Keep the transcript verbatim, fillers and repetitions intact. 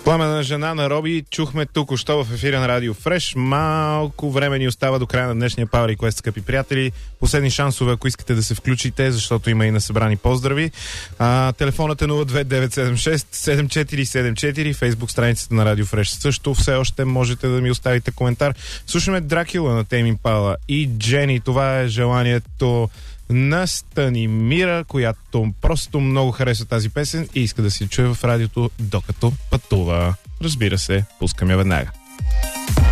Пламена жена на Роби чухме тук-що в ефира на Радио Фреш. Малко време ни остава до края на днешния Power Request, скъпи приятели. Последни шансове, ако искате да се включите, защото има и насъбрани поздрави. А, телефонът е нула две девет седем шест седем четири седем четири, Фейсбук страницата на Радио Фреш също. Все още можете да ми оставите коментар. Слушаме Дракула на Тейм Импала и Джени. Това е желанието на Станимира, която просто много харесва тази песен и иска да си чуе в радиото докато пътува. Разбира се, пускам я веднага.